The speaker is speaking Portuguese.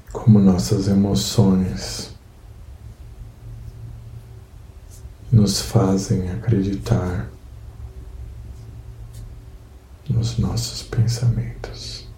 como nossas emoções nos fazem acreditar nos nossos pensamentos.